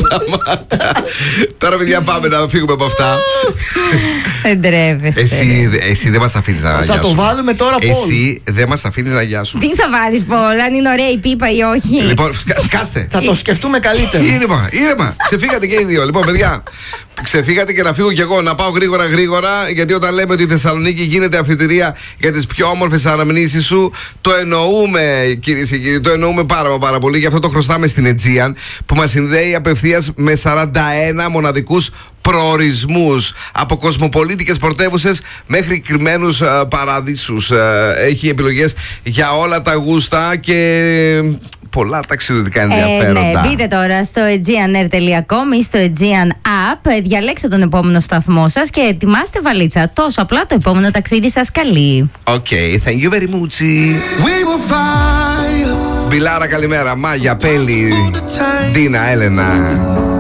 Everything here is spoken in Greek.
Τώρα, παιδιά, πάμε να φύγουμε από αυτά. Δεν τρέπεσαι. Εσύ δεν μας αφήνεις να αγιάσουμε. Θα το βάλουμε τώρα Πολ. Εσύ δεν μας αφήνεις να αγιάσουμε. Τι θα βάλεις, Πολ, αν είναι ωραία η πίπα ή όχι? Λοιπόν, σκάστε. Θα το σκεφτούμε καλύτερα. Ήρεμα. Ξεφύγατε και οι δύο. Λοιπόν, παιδιά, ξεφύγατε και να φύγω κι εγώ. Να πάω γρήγορα. Γιατί όταν λέμε ότι η Θεσσαλονίκη γίνεται αφιτηρία για τις πιο όμορφες αναμνήσεις σου, το εννοούμε, κυρίες και κύριοι. Το εννοούμε πάρα πολύ. Γι' αυτό το χρωστάμε στην Aegean, που μας συνδέει απευθείας με 41 μοναδικούς προορισμούς, από κοσμοπολίτικες πρωτεύουσες μέχρι κρυμμένους παραδείσους. Έχει επιλογές για όλα τα γούστα και πολλά ταξιδιωτικά ενδιαφέροντα. Ναι, μπείτε τώρα στο aegeanair.com ή στο Aegean App, διαλέξτε τον επόμενο σταθμό σας και ετοιμάστε βαλίτσα. Τόσο απλά, το επόμενο ταξίδι σας καλεί. Thank you very much. Μπιλάρα, καλημέρα. Μάγια, Πέλη, Ντίνα, Έλενα.